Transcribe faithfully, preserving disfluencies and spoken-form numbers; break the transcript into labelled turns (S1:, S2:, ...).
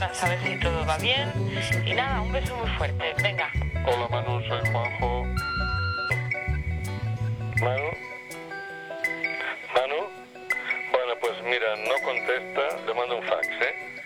S1: a saber si todo va bien. Y nada, un beso muy fuerte. Venga.
S2: Hola Manu, soy Juanjo. Manu. Manu. Bueno, pues mira, no contesta, le mando un fax, ¿eh?